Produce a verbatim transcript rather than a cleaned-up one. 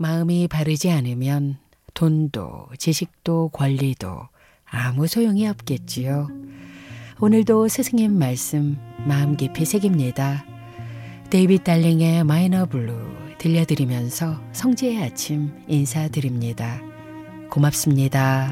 마음이 바르지 않으면 돈도 지식도 권리도 아무 소용이 없겠지요. 오늘도 스승님 말씀 마음 깊이 새깁니다. 데이빗 달링의 마이너 블루 들려드리면서 성지의 아침 인사드립니다. 고맙습니다.